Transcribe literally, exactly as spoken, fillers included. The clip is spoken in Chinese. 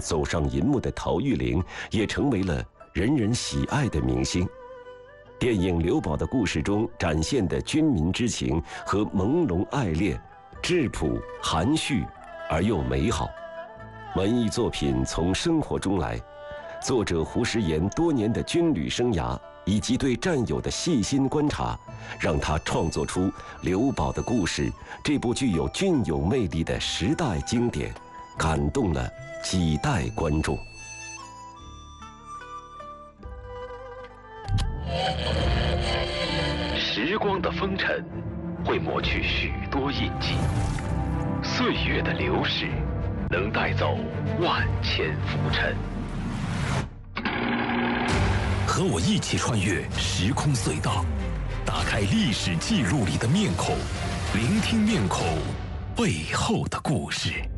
走上银幕的陶玉玲，也成为了人人喜爱的明星。电影《刘宝的故事》中展现的军民之情和朦胧爱恋，质朴含蓄而又美好。文艺作品从生活中来，作者胡石岩多年的军旅生涯以及对战友的细心观察，让他创作出《刘宝的故事》这部具有隽永魅力的时代经典，感动了几代观众。 时光的风尘会抹去许多印记，岁月的流逝能带走万千浮尘。和我一起穿越时空隧道，打开历史记录里的面孔，聆听面孔背后的故事。